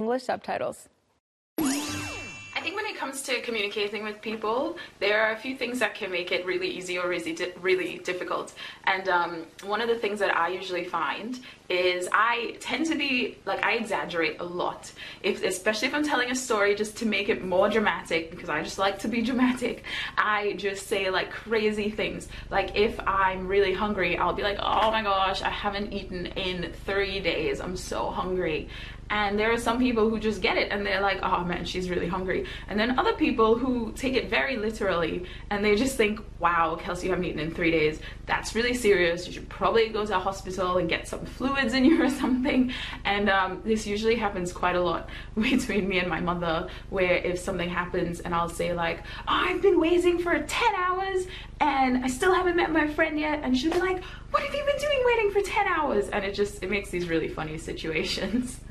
English subtitles. I think when it comes to communicating with people, there are a few things that can make it really easy or really difficult. And one of the things that I usually find is I tend to be, like, I exaggerate a lot. Especially if I'm telling a story just to make it more dramatic, because I just like to be dramatic, I just say like crazy things. Like if I'm really hungry, I'll be like, oh my gosh, I haven't eaten in 3 days. I'm so hungry. And there are some people who just get it and they're like, oh man, she's really hungry. And then other people who take it very literally and they just think, wow, Kelsey, you haven't eaten in 3 days. That's really serious. You should probably go to a hospital and get some fluids in you or something. And this usually happens quite a lot between me and my mother, where if something happens and I'll say like, oh, I've been waiting for 10 hours and I still haven't met my friend yet. And she'll be like, what have you been doing waiting for 10 hours? And it makes these really funny situations.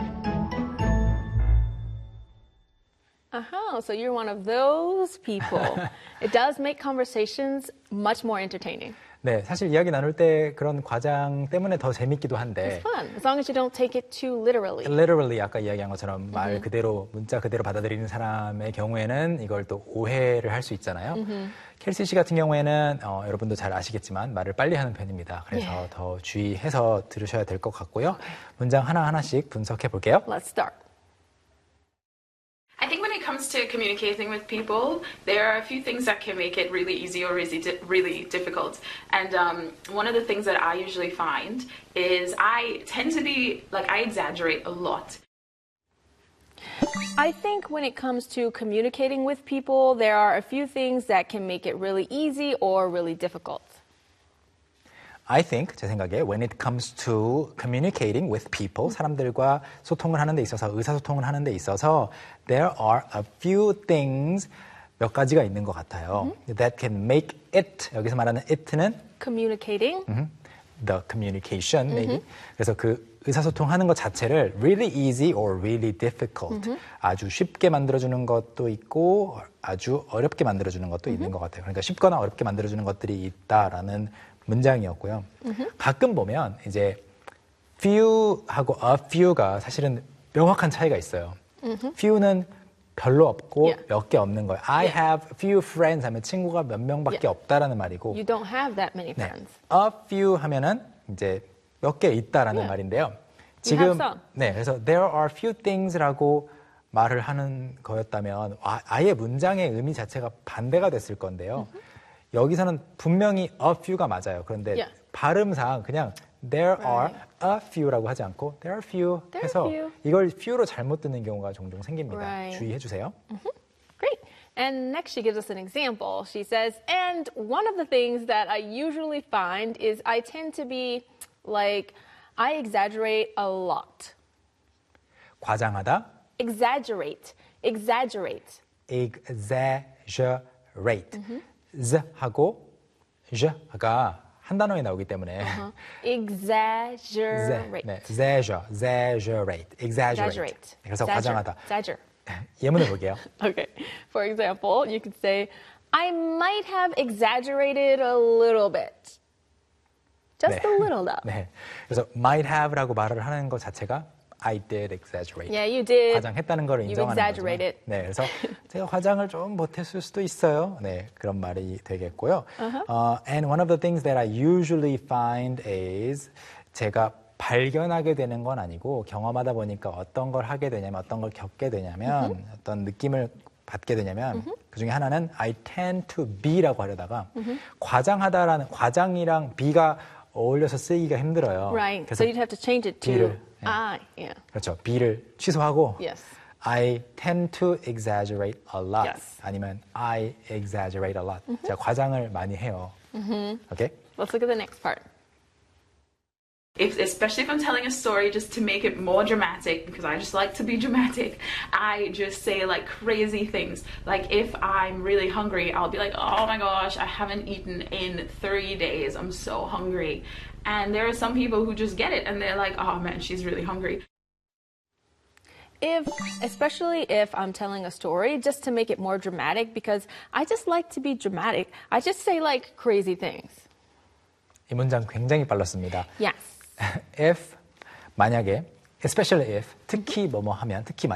So you're one of those people. It does make conversations much more entertaining. 네, 사실 이야기 나눌 때 그런 과장 때문에 더 재밌기도 한데. It's fun, as long as you don't take it too literally. Literally 아까 이야기한 것처럼 말 그대로, 문자 그대로 받아들이는 사람의 경우에는 이걸 또 오해를 할 수 있잖아요. 켈시 씨 같은 경우에는 여러분도 잘 아시겠지만 말을 빨리 하는 편입니다. 그래서 더 주의해서 들으셔야 될 것 같고요. 문장 하나하나씩 분석해 볼게요. Let's start. I think when it comes to communicating with people, there are a few things that can make it really easy or really difficult. And one of the things that I usually find is I tend to be, like, I exaggerate a lot. I think when it comes to communicating with people, there are a few things that can make it really easy or really difficult. I think, 제 생각에, when it comes to communicating with people, 사람들과 소통을 하는 데 있어서, 의사소통을 하는 데 있어서, there are a few things, 몇 가지가 있는 것 같아요. That can make it, 여기서 말하는 it는 Communicating. The communication, maybe. 그래서 그 의사소통하는 것 자체를 really easy or really difficult. 아주 쉽게 만들어주는 것도 있고, 아주 어렵게 만들어주는 것도 있는 것 같아요. 그러니까 쉽거나 어렵게 만들어주는 것들이 있다라는 문장이었고요. 가끔 보면 이제 few하고 a few가 사실은 명확한 차이가 있어요. few는 별로 없고 몇 개 없는 거예요. I have few friends 하면 친구가 몇 명밖에 없다라는 말이고 You don't have that many friends. a few 하면은 이제 몇 개 있다라는 말인데요. 지금 네, 그래서 there are few things라고 말을 하는 거였다면 아예 문장의 의미 자체가 반대가 됐을 건데요. 여기서는 분명히 a few가 맞아요. 그런데 발음상 그냥 there are a few라고 하지 않고 there are few 해서 이걸 few로 잘못 듣는 경우가 종종 생깁니다. 주의해 주세요. Great. And next she gives us an example. She says, and one of the things that I usually find is I tend to be like, I exaggerate a lot. 과장하다. Exaggerate. Exaggerate. Exaggerate. z하고 z가 한 단어에 나오기 때문에 exaggerate. 네, exaggerate. exaggerate. 그래서 과장하다. Exagger. 예문을 볼게요. Okay. For example, you could say, I might have exaggerated a little bit. Just a little though. 네. 그래서 might have라고 말을 하는 것 자체가 I did exaggerate. Yeah, you did. 과장했다는 걸 인정하는 거죠. 네, 그래서 제가 과장을 좀 못했을 수도 있어요. 네, 그런 말이 되겠고요. And one of the things that I usually find is 제가 발견하게 되는 건 아니고 경험하다 보니까 어떤 걸 하게 되냐면 어떤 걸 겪게 되냐면 어떤 느낌을 받게 되냐면 그중에 하나는 I tend to be라고 하려다가 과장하다라는 과장이랑 be가 어울려서 쓰기가 힘들어요. Right. So you'd have to change it to I. Yeah. 그렇죠. be를 취소하고 Yes. I tend to exaggerate a lot. Yes. 아니면 I exaggerate a lot. 제가 과장을 많이 해요. Okay? Let's look at the next part. Especially if I'm telling a story just to make it more dramatic, because I just like to be dramatic, I just say like crazy things. Like if I'm really hungry, I'll be like, oh my gosh, I haven't eaten in 3 days. I'm so hungry. And there are some people who just get it and they're like, oh man, she's really hungry. Especially if I'm telling a story just to make it more dramatic, because I just like to be dramatic. I just say like crazy things. 이 문장 굉장히 빨랐습니다. Yes. If 만약에 especially if 특히 뭐뭐 하면 특히